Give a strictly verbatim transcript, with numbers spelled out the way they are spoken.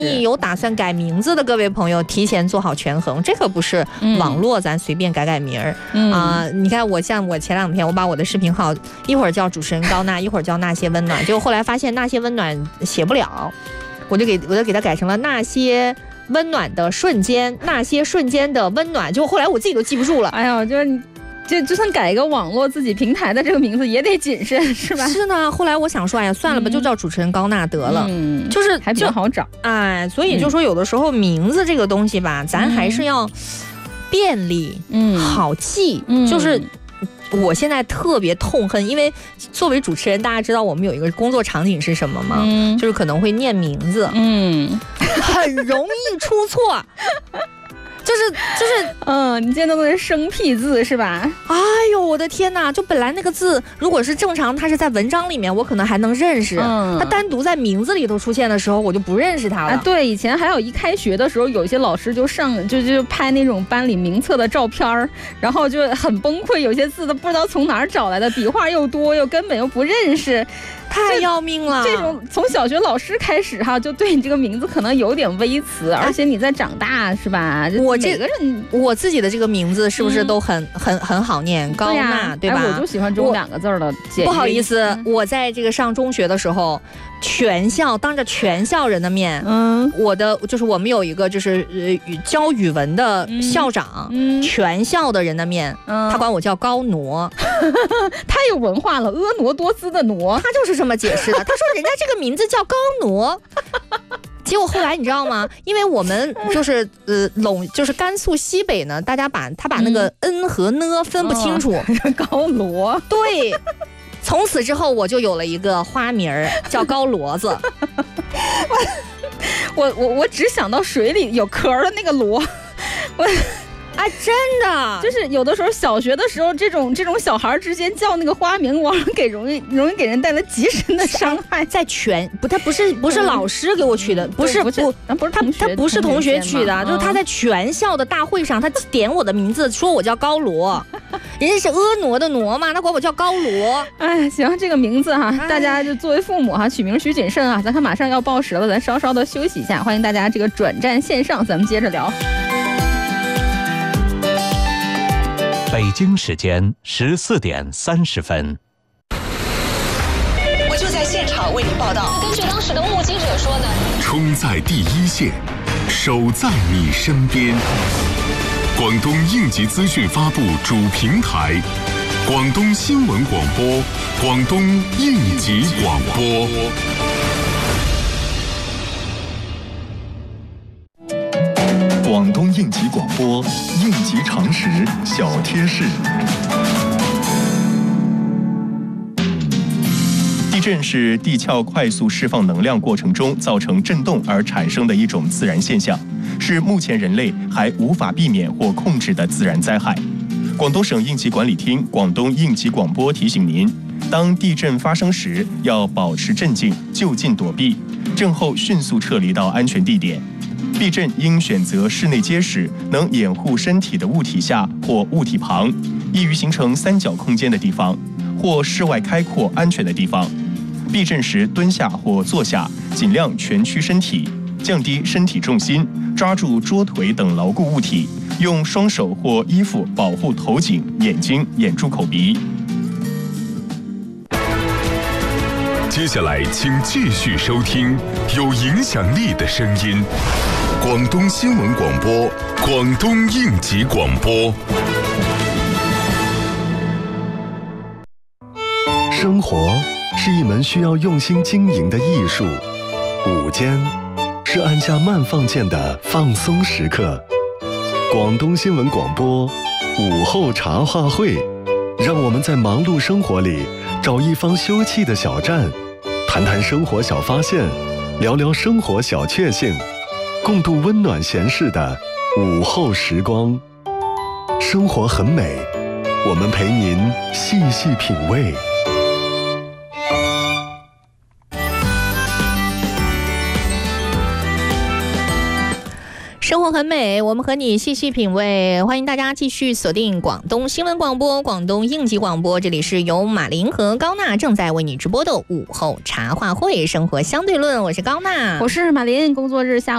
你有打算改名字的各位朋友，提前做好权衡，这可不是网络咱随便改改名儿啊、嗯呃！你看我像我前两天我把我的视频号一会儿叫主持人高娜，一会儿叫那些温暖，结果后来发现那些温暖写不了，我就给我就给它改成了那些温暖的瞬间，那些瞬间的温暖，结果后来我自己都记不住了。 哎呦，就是你。就就算改一个网络自己平台的这个名字也得谨慎，是吧？ 是呢。后来我想说，哎呀，算了吧，嗯、就叫主持人高娜得了，嗯、就是还比较好找。 哎，所以就说有的时候名字这个东西吧，嗯、咱还是要便利，嗯，好记，嗯、就是。我现在特别痛恨，因为作为主持人，大家知道我们有一个工作场景是什么吗？嗯、就是可能会念名字，嗯，很容易出错。就是就是， 嗯，你见到的是生僻字是吧？ 哎呦，我的天哪！就本来那个字，如果是正常，它是在文章里面，我可能还能认识。嗯，它单独在名字里头出现的时候，我就不认识它了。 啊，对，以前还有一开学的时候，有些老师就上就就拍那种班里名册的照片，然后就很崩溃，有些字都不知道从哪儿找来的，笔画又多，又根本又不认识。 太要命了！ 这种从小学老师开始哈，就对你这个名字可能有点微词，而且你在长大是吧？ 我这每个人， 我自己的这个名字是不是都很、嗯、很很好念？高娜， 对, 对吧、 哎？我就喜欢这种两个字的。 不好意思，我在这个上中学的时候，全校当着全校人的面，嗯，我的就是我们有一个就是呃教语文的校长，嗯，全校的人的面，嗯，他管我叫高挪， 太有文化了，婀娜多姿的挪， 他就是这么解释的。他说人家这个名字叫高挪。结果后来你知道吗？因为我们就是呃陇就是甘肃西北呢，大家把他把那个 n 和 n 分不清楚， 嗯、高罗。 对，从此之后我就有了一个花名叫高骡子。 我我我只想到水里有壳的那个螺，我。 哎，真的， 就是有的时候小学的时候，这种这种小孩之间叫那个花名，往往给容易容易给人带来极深的伤害。 在全不，他不是不是老师给我取的，不是不不不是他他不是同学取的，就是他在全校的大会上，他点我的名字，说我叫高罗，人家是婀娜的挪嘛，他管我叫高罗。 哎，行，这个名字哈，大家就作为父母哈，取名需谨慎啊。咱看马上要报时了，咱稍稍的休息一下，欢迎大家这个转战线上，咱们接着聊。 北京时间十四点三十分， 我就在现场为您报道。 根据当时的目击者说呢， 冲在第一线，守在你身边。广东应急资讯发布主平台，广东新闻广播，广东应急广播。 广东应急广播，应急常识小贴士。地震是地壳快速释放能量过程中造成震动而产生的一种自然现象，是目前人类还无法避免或控制的自然灾害。广东省应急管理厅广东应急广播提醒您，当地震发生时，要保持镇静，就近躲避，震后迅速撤离到安全地点。避震应选择室内结实、能掩护身体的物体下或物体旁，易于形成三角空间的地方，或室外开阔安全的地方。避震时蹲下或坐下，尽量蜷曲身体，降低身体重心，抓住桌腿等牢固物体，用双手或衣服保护头颈、眼睛、眼珠、口鼻。 接下来，请继续收听有影响力的声音。广东新闻广播，广东应急广播。 生活是一门需要用心经营的艺术，午间是按下慢放键的放松时刻。广东新闻广播午后茶话会，让我们在忙碌生活里找一方休憩的小站，谈谈生活小发现，聊聊生活小确幸，共度温暖闲适的午后时光。生活很美，我们陪您细细品味。 生活很美，我们和你细细品味。欢迎大家继续锁定广东新闻广播、广东应急广播，这里是由马林和高娜正在为你直播的午后茶话会，生活相对论。我是高娜， 我是马林。工作日下午